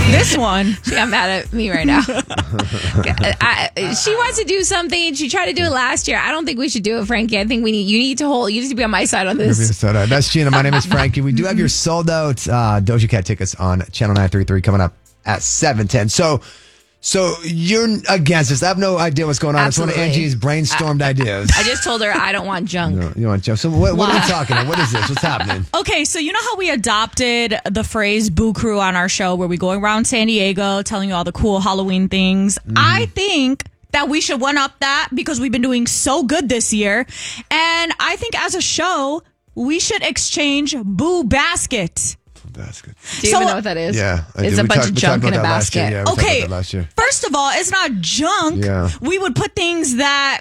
This one. She got mad at me right now. She wants to do something. She tried to do it last year. I don't think we should do it, Frankie. I think you need to be on my side on this. That's Gina. My name is Frankie. We do have your sold out Doja Cat tickets on Channel 933 coming up at 7:10. So you're against this. I have no idea what's going on. Absolutely. It's one of Angie's brainstormed ideas. I just told her I don't want junk. No, you want junk. So what are we talking about? What is this? What's happening? Okay, so you know how we adopted the phrase Boo Crew on our show where we go around San Diego telling you all the cool Halloween things? Mm-hmm. I think that we should one-up that because we've been doing so good this year. And I think as a show, we should exchange Boo Basket. Basket. Do you even know what that is? Yeah. It's a bunch of junk in a basket. Yeah, okay. First of all, it's not junk. Yeah. We would put things that,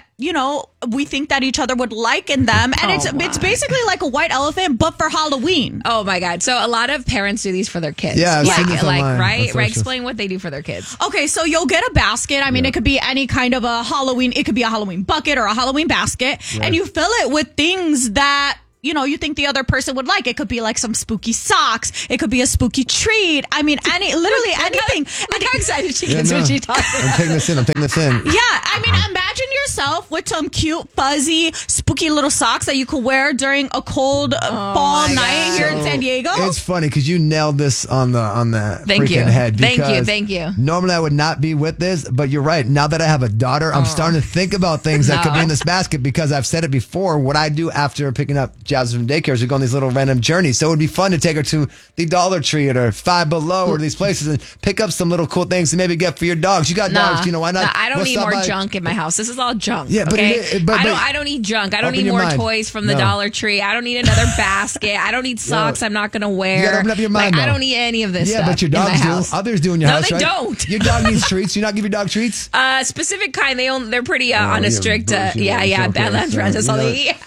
we think that each other would like in them. And it's basically like a white elephant, but for Halloween. Oh, my God. So a lot of parents do these for their kids. Yeah, I've seen this online. Right? Explain what they do for their kids. Okay, so you'll get a basket. I mean, it could be any kind of a Halloween. It could be a Halloween bucket or a Halloween basket. Right. And you fill it with things that you think the other person would like. It could be like some spooky socks. It could be a spooky treat. I mean, literally anything. Look how excited she gets when she talks. I'm taking this in. Yeah, I mean, imagine yourself with some cute, fuzzy, spooky little socks that you could wear during a cold fall night here in San Diego. It's funny because you nailed this on the freaking head. Thank you. Normally I would not be with this, but you're right. Now that I have a daughter, I'm starting to think about things that could be in this basket because I've said it before. What I do after picking up Jasmine from daycare is we go on these little random journeys. So it would be fun to take her to the Dollar Tree or Five Below or these places and pick up some little cool things to maybe get for your dogs. You got dogs, why not? I don't need more junk in my house. This is all junk. Yeah, okay? but I don't need junk. I don't need more toys from the Dollar Tree. I don't need another basket. I don't need socks I'm not going to wear. You got to open up your mind. I don't need any of this stuff. Yeah, but your dogs do. Others do in your house, right? No, they don't. Your dog needs treats. You not give your dog treats? Specific kind. They're pretty on a strict. Badlands Ranch. That's all they eat.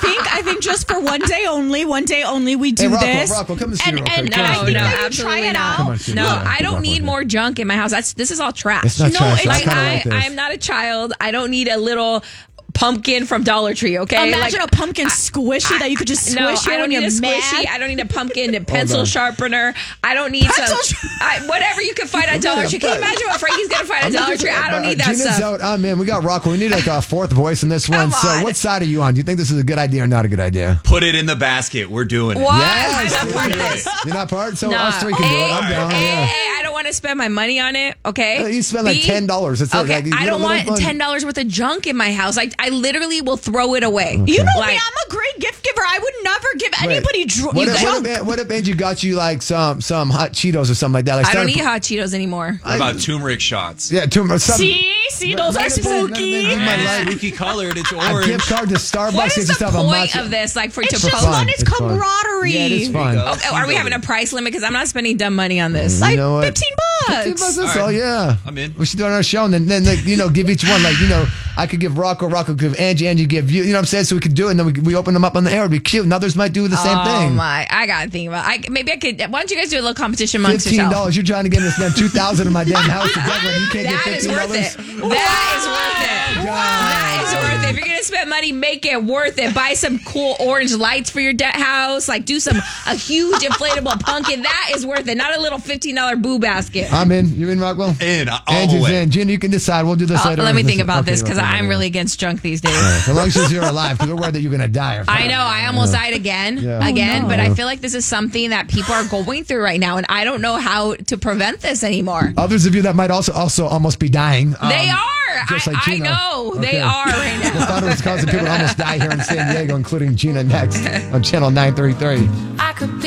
I think just for one day only we do this. Rocco, come and see and, real quick. No, absolutely not. No, I don't need more junk in my house. This is all trash. It's not trash. I'm not a child. I don't need a little pumpkin from Dollar Tree, okay? Imagine a pumpkin squishy that you could just squish I don't need a squishy. I don't need a pumpkin pencil sharpener. I don't need whatever you can find at Dollar Tree. Can you imagine what Frankie's going to find at Dollar Tree? I don't need that Gina's stuff. Out. Oh, man, we got Rocco. We need like a fourth voice in this one. So what side are you on? Do you think this is a good idea or not a good idea? Put it in the basket. We're doing it. What? Yes, I'm not part of this. You're not part? So us three can do it. I'm down. I don't want to spend my money on it, okay? You spend like $10. It's okay, I don't want $10 worth of junk in my house. I literally will throw it away. Okay. You know me, I'm a great gift giver. I would never give anybody junk. What if Angie got you like some hot Cheetos or something like that? Like I don't eat hot Cheetos anymore. What about turmeric shots? Yeah, turmeric. See, those are spooky. Spooky colored. It's orange. A gift card to Starbucks. What is the point of this? Like it's just fun. It's camaraderie. Yeah, it's fun. Are we having a price limit? Because I'm not spending dumb money on this. Like $15. $15, that's all. Yeah, I'm in. We should do it on our show, and then give each one. I could give Rocco could give Angie give you. You know what I'm saying? So we could do it, and then we open them up on the air. It'd be cute, and others might do the same thing. Oh my! I gotta think about. Maybe I could. Why don't you guys do a little competition amongst yourselves? $15. You're trying to get me to spend $2,000 in my damn house together, and you can't that get $15. Is worth it. That is worth it. That is worth it. If you're gonna spend money, make it worth it. Buy some cool orange lights for your house. Like do a huge inflatable pumpkin. That is worth it. Not a little $15 boo basket. I'm in. You in, Rockwell? In. Angie's in. Gina, you can decide. We'll do this later. Let me think about this because I'm really against junk these days. As long as you're alive, because we're worried that you're gonna die. I know. I almost died again. But I feel like this is something that people are going through right now, and I don't know how to prevent this anymore. Others of you that might also almost be dying. They are. Just like Gina. I know. Okay. They are right now. I thought it was causing people to almost die here in San Diego, including Gina next on Channel 933. I could be